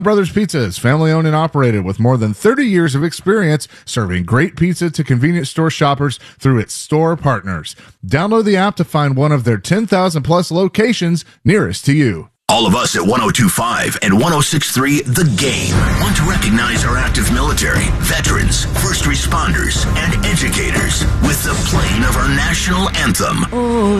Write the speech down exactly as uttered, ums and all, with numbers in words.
Brothers Pizza is family owned and operated with more than thirty years of experience serving great pizza to convenience store shoppers through its store partners. Download the app to find one of their ten thousand plus locations nearest to you. All of us at one oh two point five and one oh six point three The Game want to recognize our active military, veterans, first responders, and educators with the playing of our national anthem. Oh,